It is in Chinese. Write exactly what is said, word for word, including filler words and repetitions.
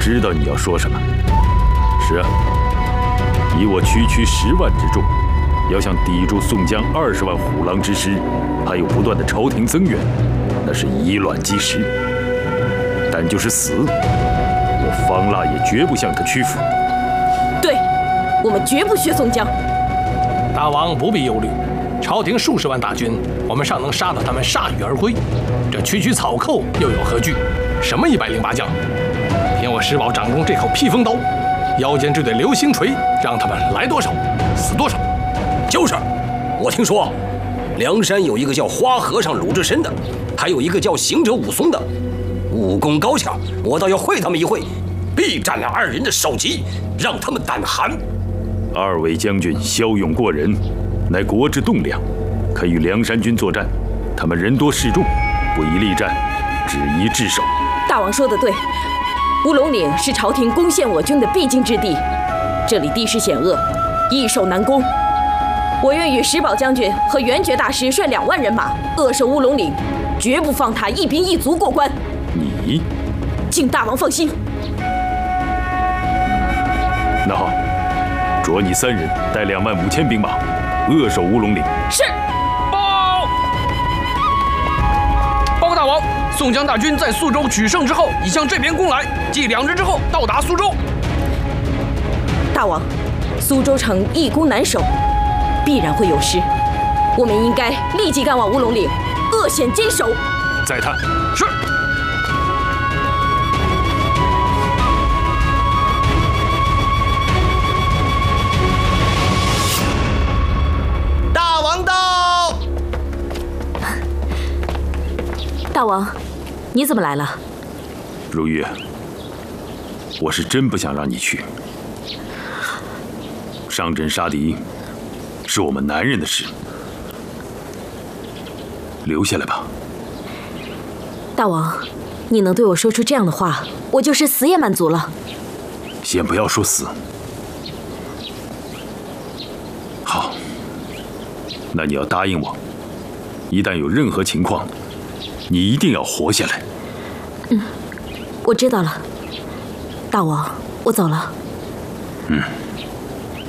知道你要说什么。是啊，以我区区十万之众，要想抵住宋江二十万虎狼之师，还有不断的朝廷增援，那是以卵击石。但就是死，我方腊也绝不向他屈服。 对，我们绝不削宋江。 大王不必忧虑，朝廷数十万大军，我们尚能杀得他们铩羽而归。这区区草寇又有何惧？什么一百零八将？凭我石宝掌中这口披风刀，腰间这对流星锤，让他们来多少，死多少。 就是，我听说，梁山有一个叫花和尚鲁智深的，还有一个叫行者武松的，武功高强，我倒要会他们一会，必占了二人的首级，让他们胆寒。 二位将军骁勇过人，乃国之栋梁，肯与梁山军作战。他们人多势众，不宜力战，只宜治守。 大王说得对，乌龙岭是朝廷攻陷我军的必经之地，这里地势险恶，易守难攻。我愿与石宝将军和元觉大师率两万人马扼守乌龙岭，绝不放他一兵一卒过关。 你， 请大王放心。 那好，着你三人带两万五千兵马，扼守乌龙岭。 是。 报！报告大王，宋江大军在宿州取胜之后，已向这边攻来，计两日之后到达苏州。 大王，苏州城易攻难守，必然会有失。我们应该立即赶往乌龙岭，扼险坚守。 再探。 是。 大王到！ 大王，你怎么来了？ 如玉，我是真不想让你去。上阵杀敌是我们男人的事，留下来吧。 大王，你能对我说出这样的话，我就是死也满足了。 先不要说死。好，那你要答应我，一旦有任何情况，你一定要活下来。 嗯，我知道了。大王，我走了。 嗯。